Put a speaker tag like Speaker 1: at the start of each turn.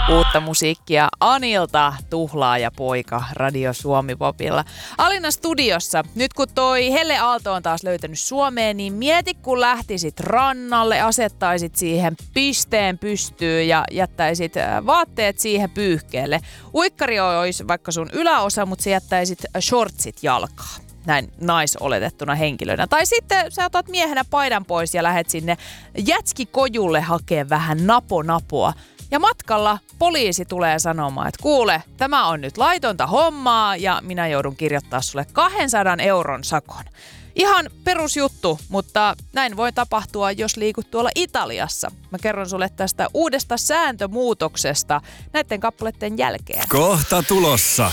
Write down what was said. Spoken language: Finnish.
Speaker 1: Uutta musiikkia Anilta, Tuhlaaja poika, Radio Suomi Popilla. Alina studiossa. Nyt kun toi Helle Aalto on taas löytänyt Suomeen, niin mieti kun lähtisit rannalle, asettaisit siihen pisteen pystyyn ja jättäisit vaatteet siihen pyyhkeelle. Uikkari olisi vaikka sun yläosa, mutta sä jättäisit shortsit jalkaan. Näin naisoletettuna henkilönä. Tai sitten sä otat miehenä paidan pois ja lähet sinne jätskikojulle hakee vähän naponapoa. Ja matkalla poliisi tulee sanomaan, että kuule, tämä on nyt laitonta hommaa ja minä joudun kirjoittaa sulle 200 euron sakon. Ihan perusjuttu, mutta näin voi tapahtua, jos liikut tuolla Italiassa. Mä kerron sulle tästä uudesta sääntömuutoksesta näiden kappaleiden jälkeen.
Speaker 2: Kohta tulossa.